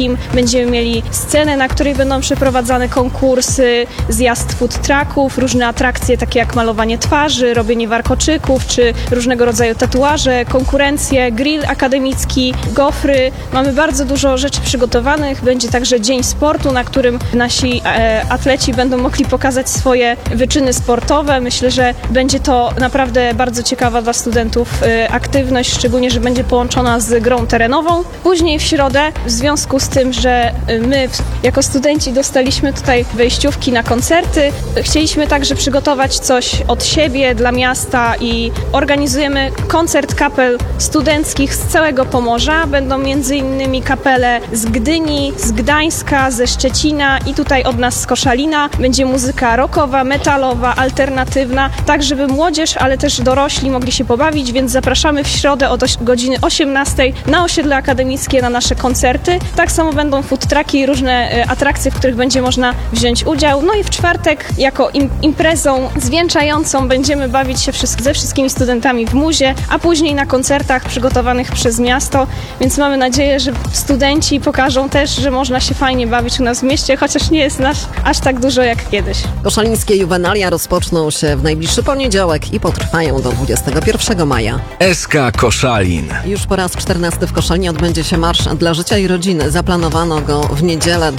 wszystkim. Będziemy mieli scenę, na której będą przeprowadzane konkursy, zjazd food trucków, różne atrakcje takie jak malowanie twarzy, robienie warkoczyków czy różnego rodzaju tatuaże, konkurencje, grill akademicki, gofry. Mamy bardzo dużo rzeczy przygotowanych. Będzie także dzień sportu, na którym nasi atleci będą mogli pokazać swoje wyczyny sportowe. Myślę, że będzie to naprawdę bardzo ciekawa dla studentów aktywność, szczególnie, że będzie połączona z grą terenową. Później w środę, w związku z tym, że my jako studenci dostaliśmy tutaj wejściówki na koncerty, chcieliśmy także przygotować coś od siebie dla miasta i organizujemy koncert kapel studenckich z całego Pomorza. Będą m.in. kapele z Gdyni, z Gdańska, ze Szczecina i tutaj od nas z Koszalina. Będzie muzyka rockowa, metalowa, alternatywna, tak żeby młodzież, ale też dorośli mogli się pobawić, więc zapraszamy w środę od godziny 18 na osiedle akademickie na nasze koncerty. Tak samo będą food trucki i różne atrakcje, w których będzie można wziąć udział. No i w czwartek jako imprezą zwieńczającą będziemy bawić się ze wszystkimi studentami w muzie, a później na koncertach przygotowanych przez miasto, więc mamy nadzieję, że studenci pokażą też, że można się fajnie bawić u nas w mieście, chociaż nie jest nas aż tak dużo jak kiedyś. Koszalińskie juwenalia rozpoczną się w najbliższy poniedziałek i potrwają do 21 maja. SK Koszalin. Już po raz 14 w Koszalinie odbędzie się Marsz dla Życia i Rodziny. Zaplanowano go w niedzielę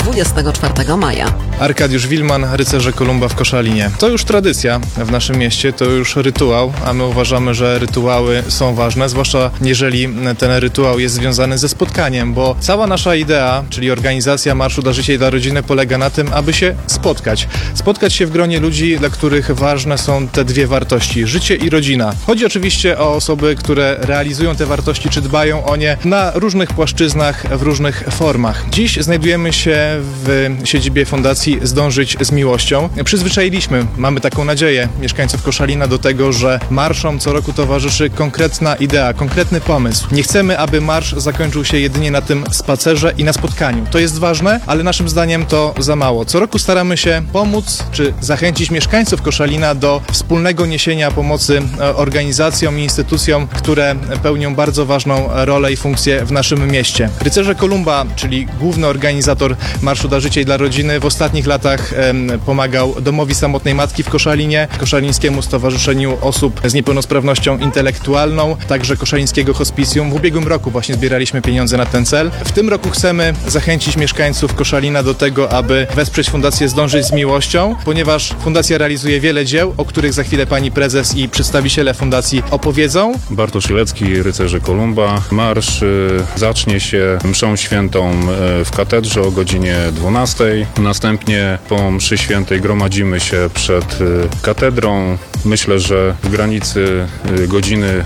24 maja. Arkadiusz Wilman, Rycerze Kolumba w Koszalinie. To już tradycja w naszym mieście, to już rytuał, a my uważamy, że rytuały są ważne, zwłaszcza jeżeli ten rytuał jest związany ze spotkaniem, bo cała nasza idea, czyli organizacja Marszu dla Życia i dla Rodziny polega na tym, aby się spotkać. Spotkać się w gronie ludzi, dla których ważne są te dwie wartości, życie i rodzina. Chodzi oczywiście o osoby, które realizują te wartości, czy dbają o nie na różnych płaszczyznach, w różnych formach. Dziś znajdujemy się w siedzibie Fundacji Zdążyć z Miłością. Przyzwyczailiśmy, mamy taką nadzieję, mieszkańców Koszalina do tego, że marszom co roku towarzyszy konkretna idea, konkretny pomysł. Nie chcemy, aby marsz zakończył się jedynie na tym spacerze i na spotkaniu. To jest ważne, ale naszym zdaniem to za mało. Co roku staramy się pomóc, czy zachęcić mieszkańców Koszalina do wspólnego niesienia pomocy organizacjom i instytucjom, które pełnią bardzo ważną rolę i funkcję w naszym mieście. Rycerze Kolumba, czyli główny organizator Marszu dla Życia i dla Rodziny, w ostatnich latach pomagał Domowi Samotnej Matki w Koszalinie, Koszalińskiemu Stowarzyszeniu Osób z Niepełnosprawnością Intelektualną, także Koszalińskiego Hospicjum. W ubiegłym roku właśnie zbieraliśmy pieniądze na ten cel. W tym roku chcemy zachęcić mieszkańców Koszalina do tego, aby wesprzeć Fundację Zdążyć z Miłością, ponieważ fundacja realizuje wiele dzieł, o których za chwilę pani prezes i przedstawiciele fundacji opowiedzą. Bartosz Ilecki, Rycerze Kolumba. Marsz zacznie się mszą świętą w katedrze o godzinie 12. Następnie po mszy świętej gromadzimy się przed katedrą. Myślę, że w granicy godziny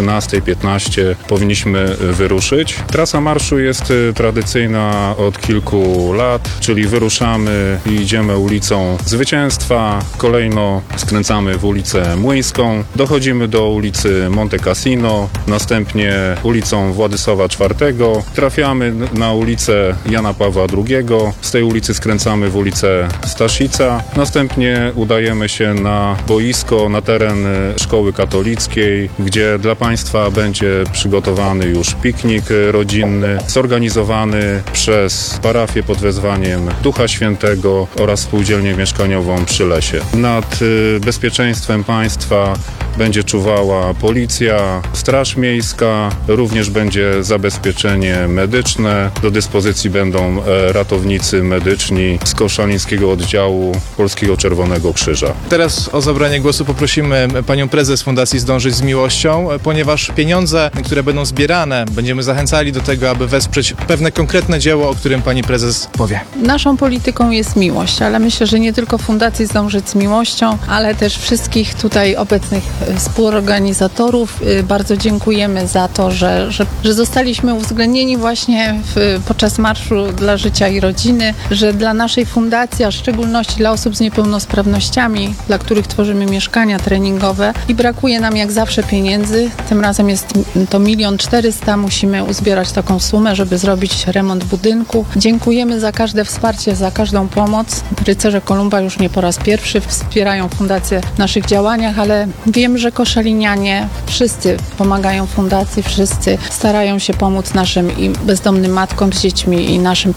13:15 powinniśmy wyruszyć. Trasa marszu jest tradycyjna od kilku lat, czyli wyruszamy i idziemy ulicą Zwycięstwa, kolejno skręcamy w ulicę Młyńską, dochodzimy do ulicy Monte Cassino, następnie ulicą Władysława IV, trafiamy na ulicę Jana Pawła II, z tej ulicy skręcamy w ulicę Staszica, następnie udajemy się na boisko, na teren szkoły katolickiej, gdzie dla Państwa będzie przygotowany już piknik rodzinny, zorganizowany przez parafię pod wezwaniem Ducha Świętego oraz spółdzielnię mieszkaniową przy Lesie. Nad bezpieczeństwem Państwa będzie czuwała policja, Straż Miejska, również będzie zabezpieczenie medyczne. Do dyspozycji będą ratownicy medyczni z koszalińskiego oddziału Polskiego Czerwonego Krzyża. Teraz o zabranie głosu poprosimy panią prezes Fundacji Zdążyć z Miłością, ponieważ pieniądze, które będą zbierane, będziemy zachęcali do tego, aby wesprzeć pewne konkretne dzieło, o którym pani prezes powie. Naszą polityką jest miłość, ale myślę, że nie tylko Fundacji Zdążyć z Miłością, ale też wszystkich tutaj obecnych współorganizatorów. Bardzo dziękujemy za to, że zostaliśmy uwzględnieni właśnie podczas Marszu dla Życia i Rodziny, że dla naszej fundacji, a w szczególności dla osób z niepełnosprawnościami, dla których tworzymy mieszkania treningowe i brakuje nam jak zawsze pieniędzy. Tym razem jest to 1 400 000. Musimy uzbierać taką sumę, żeby zrobić remont budynku. Dziękujemy za każde wsparcie, za każdą pomoc. Rycerze Kolumba już nie po raz pierwszy wspierają fundację w naszych działaniach, ale wiem, że koszalinianie wszyscy pomagają fundacji, wszyscy starają się pomóc naszym i bezdomnym matkom z dziećmi i naszym